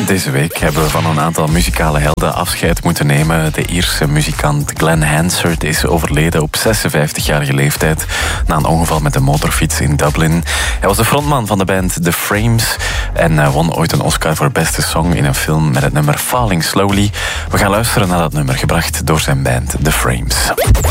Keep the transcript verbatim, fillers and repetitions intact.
Deze week hebben we van een aantal muzikale helden afscheid moeten nemen. De Ierse muzikant Glenn Hansard is overleden op zesenvijftigjarige leeftijd na een ongeval met een motorfiets in Dublin. Hij was de frontman van de band The Frames en won ooit een Oscar voor beste song in een film met het nummer Falling Slowly. We gaan luisteren naar dat nummer, gebracht door zijn band The Frames.